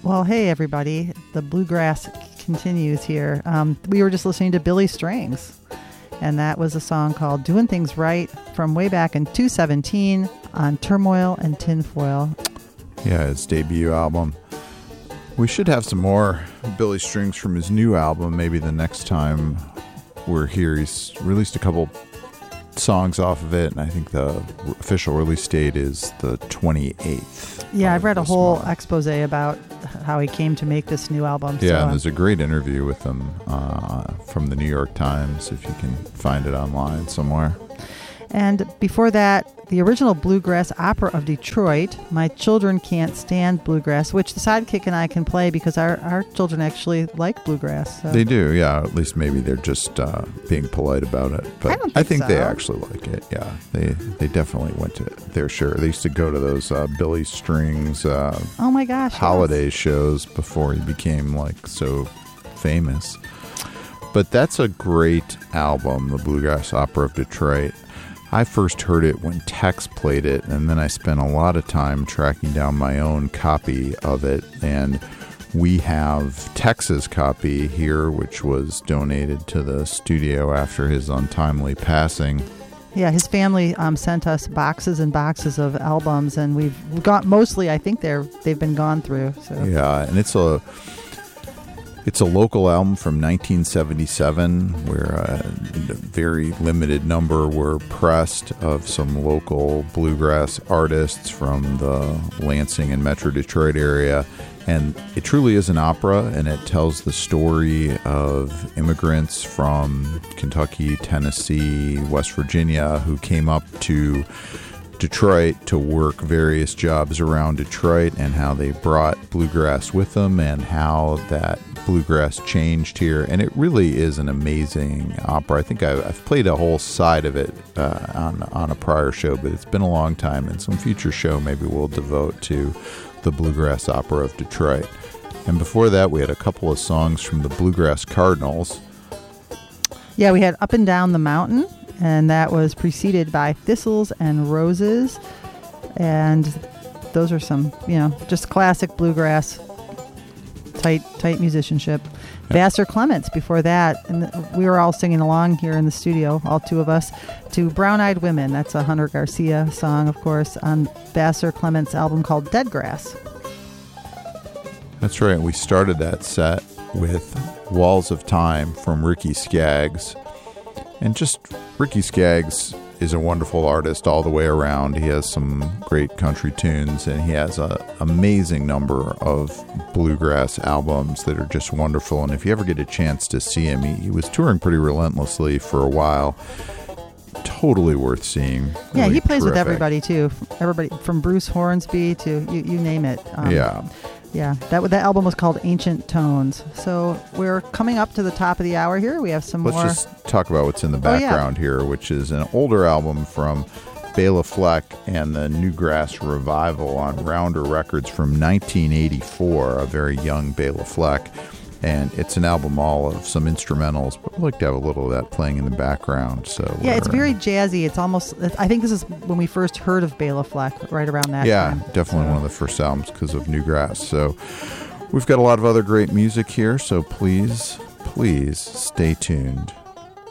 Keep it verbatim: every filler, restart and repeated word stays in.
Well, hey, everybody. The bluegrass continues here. Um, we were just listening to Billy Strings, and that was a song called Doing Things Right from way back in two seventeen on Turmoil and Tinfoil. Yeah, his debut album. We should have some more Billy Strings from his new album maybe the next time we're here. He's released a couple songs off of it, and I think the official release date is the twenty-eighth. Yeah, I've read a whole month. expose about how he came to make this new album. Yeah, so, and there's a great interview with him uh, from the New York Times, if you can find it online somewhere. And before that, the original Bluegrass Opera of Detroit, My Children Can't Stand Bluegrass, which the Sidekick and I can play because our, our children actually like bluegrass. So. They do, yeah. At least maybe they're just uh, being polite about it. But I don't think I think so. they actually like it, yeah. They they definitely went to their share. They used to go to those uh, Billy Strings uh, oh my gosh, holiday yes. shows before he became like so famous. But that's a great album, the Bluegrass Opera of Detroit. I first heard it when Tex played it, and then I spent a lot of time tracking down my own copy of it. And we have Tex's copy here, which was donated to the studio after his untimely passing. Yeah, his family um, sent us boxes and boxes of albums, and we've got mostly, I think they're they've been gone through. So. Yeah, and it's a it's a local album from nineteen seventy-seven, where a very limited number were pressed of some local bluegrass artists from the Lansing and Metro Detroit area. And it truly is an opera, and it tells the story of immigrants from Kentucky, Tennessee, West Virginia who came up to Detroit to work various jobs around Detroit, and how they brought bluegrass with them and how that bluegrass changed here. And it really is an amazing opera. I think I've, I've played a whole side of it uh, on, on a prior show, but it's been a long time, and some future show maybe we'll devote to the Bluegrass Opera of Detroit. And before that, we had a couple of songs from the Bluegrass Cardinals. Yeah, we had Up and Down the Mountain, and that was preceded by Thistles and Roses. And those are some, you know, just classic bluegrass, tight tight musicianship. Yep. Vassar Clements before that, and we were all singing along here in the studio, all two of us, to Brown Eyed Women. That's a Hunter Garcia song, of course, on Vassar Clements' album called Dead Grass. That's right. We started that set with Walls of Time from Ricky Skaggs. And just Ricky Skaggs is a wonderful artist all the way around. He has some great country tunes, and he has an amazing number of bluegrass albums that are just wonderful. And if you ever get a chance to see him, he, he was touring pretty relentlessly for a while. Totally worth seeing. Really yeah, he plays terrific. with everybody too. Everybody from Bruce Hornsby to you, you name it. Um, yeah. Yeah, that that album was called Ancient Tones. So we're coming up to the top of the hour here. We have some Let's more. Let's just talk about what's in the background oh, yeah. here, which is an older album from Bela Fleck and the Newgrass Revival on Rounder Records from nineteen eighty-four, a very young Bela Fleck. And it's an album all of some instrumentals, but we like to have a little of that playing in the background. So yeah, it's very jazzy. It's almost, I think this is when we first heard of Bela Fleck, right around that yeah, time. Yeah, definitely so. One of the first albums because of Newgrass. So we've got a lot of other great music here, so please, please stay tuned.